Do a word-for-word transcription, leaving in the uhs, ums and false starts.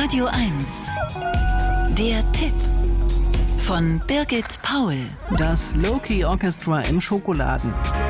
Radio eins. Der Tipp von Birgit Paul. Das Loki Orchestra im Schokoladen.